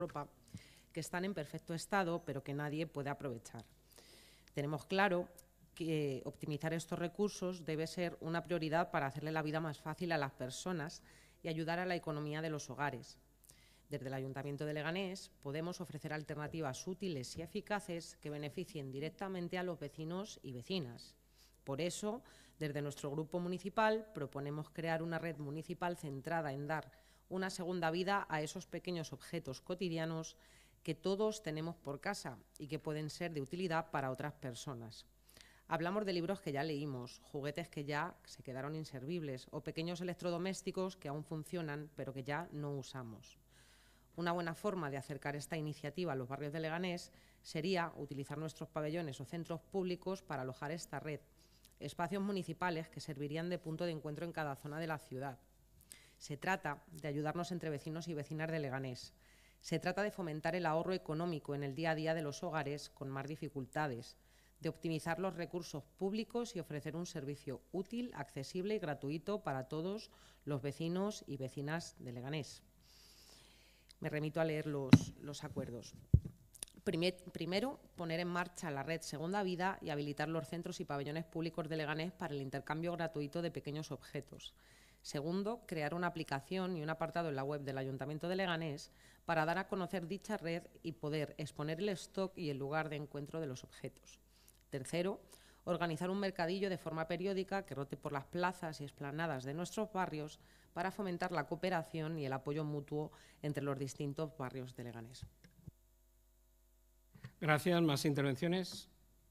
ropa que están en perfecto estado, pero que nadie puede aprovechar. Tenemos claro que optimizar estos recursos debe ser una prioridad para hacerle la vida más fácil a las personas y ayudar a la economía de los hogares. Desde el Ayuntamiento de Leganés podemos ofrecer alternativas útiles y eficaces que beneficien directamente a los vecinos y vecinas. Por eso, desde nuestro grupo municipal proponemos crear una red municipal centrada en dar una segunda vida a esos pequeños objetos cotidianos que todos tenemos por casa y que pueden ser de utilidad para otras personas. Hablamos de libros que ya leímos, juguetes que ya se quedaron inservibles o pequeños electrodomésticos que aún funcionan pero que ya no usamos. Una buena forma de acercar esta iniciativa a los barrios de Leganés sería utilizar nuestros pabellones o centros públicos para alojar esta red, espacios municipales que servirían de punto de encuentro en cada zona de la ciudad. Se trata de ayudarnos entre vecinos y vecinas de Leganés. Se trata de fomentar el ahorro económico en el día a día de los hogares con más dificultades, de optimizar los recursos públicos y ofrecer un servicio útil, accesible y gratuito para todos los vecinos y vecinas de Leganés. Me remito a leer los acuerdos. Primero, poner en marcha la red Segunda Vida y habilitar los centros y pabellones públicos de Leganés para el intercambio gratuito de pequeños objetos. Segundo, crear una aplicación y un apartado en la web del Ayuntamiento de Leganés para dar a conocer dicha red y poder exponer el stock y el lugar de encuentro de los objetos. Tercero, organizar un mercadillo de forma periódica que rote por las plazas y explanadas de nuestros barrios para fomentar la cooperación y el apoyo mutuo entre los distintos barrios de Leganés. Gracias. ¿Más intervenciones?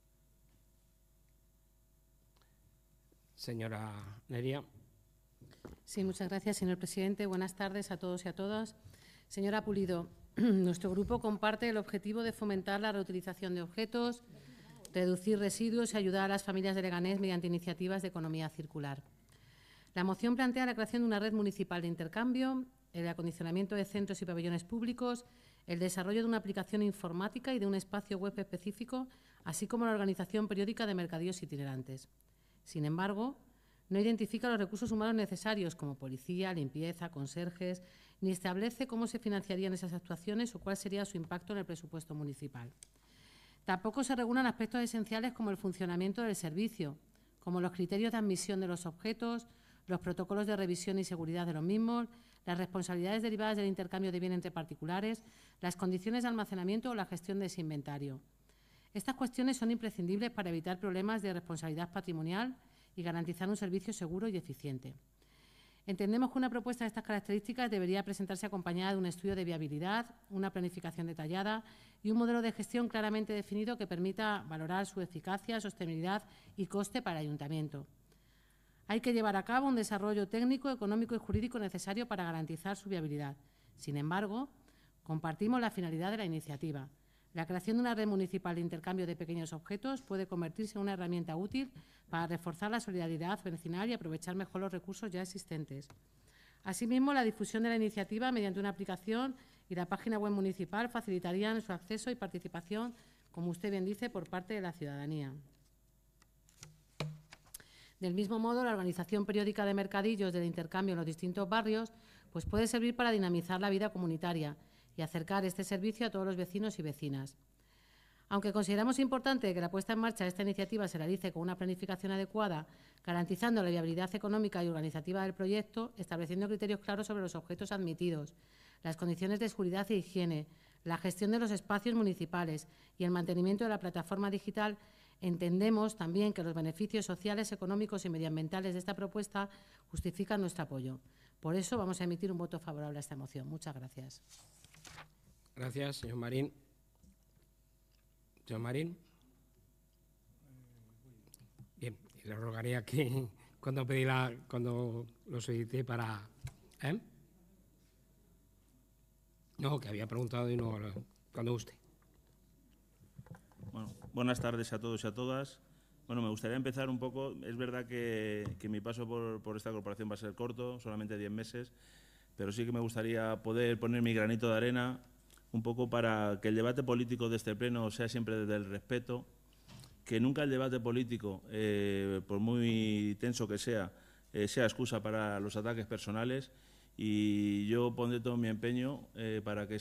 Señora Neria. Sí, muchas gracias, señor presidente. Buenas tardes a todos y a todas. Señora Pulido, nuestro grupo comparte el objetivo de fomentar la reutilización de objetos, reducir residuos y ayudar a las familias de Leganés mediante iniciativas de economía circular. La moción plantea la creación de una red municipal de intercambio, el acondicionamiento de centros y pabellones públicos, el desarrollo de una aplicación informática y de un espacio web específico, así como la organización periódica de mercadillos itinerantes. Sin embargo, no identifica los recursos humanos necesarios como policía, limpieza, conserjes, ni establece cómo se financiarían esas actuaciones o cuál sería su impacto en el presupuesto municipal. Tampoco se regulan aspectos esenciales como el funcionamiento del servicio, como los criterios de admisión de los objetos, los protocolos de revisión y seguridad de los mismos, las responsabilidades derivadas del intercambio de bienes entre particulares, las condiciones de almacenamiento o la gestión de ese inventario. Estas cuestiones son imprescindibles para evitar problemas de responsabilidad patrimonial y garantizar un servicio seguro y eficiente. Entendemos que una propuesta de estas características debería presentarse acompañada de un estudio de viabilidad, una planificación detallada y un modelo de gestión claramente definido que permita valorar su eficacia, sostenibilidad y coste para el ayuntamiento. Hay que llevar a cabo un desarrollo técnico, económico y jurídico necesario para garantizar su viabilidad. Sin embargo, compartimos la finalidad de la iniciativa. La creación de una red municipal de intercambio de pequeños objetos puede convertirse en una herramienta útil para reforzar la solidaridad vecinal y aprovechar mejor los recursos ya existentes. Asimismo, la difusión de la iniciativa mediante una aplicación y la página web municipal facilitarían su acceso y participación, como usted bien dice, por parte de la ciudadanía. Del mismo modo, la organización periódica de mercadillos del intercambio en los distintos barrios pues puede servir para dinamizar la vida comunitaria y acercar este servicio a todos los vecinos y vecinas. Aunque consideramos importante que la puesta en marcha de esta iniciativa se realice con una planificación adecuada, garantizando la viabilidad económica y organizativa del proyecto, estableciendo criterios claros sobre los objetos admitidos, las condiciones de seguridad e higiene, la gestión de los espacios municipales y el mantenimiento de la plataforma digital, entendemos también que los beneficios sociales, económicos y medioambientales de esta propuesta justifican nuestro apoyo. Por eso vamos a emitir un voto favorable a esta moción. Muchas gracias. Gracias, señor Marín. Señor Marín. Bien, le rogaría que cuando lo solicité para... No, que había preguntado y no, cuando usted. Bueno, buenas tardes a todos y a todas. Bueno, me gustaría empezar un poco. Es verdad que mi paso por esta corporación va a ser corto, solamente 10 meses, pero sí que me gustaría poder poner mi granito de arena un poco para que el debate político de este pleno sea siempre desde el respeto, que nunca el debate político, por muy tenso que sea excusa para los ataques personales, y yo pondré todo mi empeño para que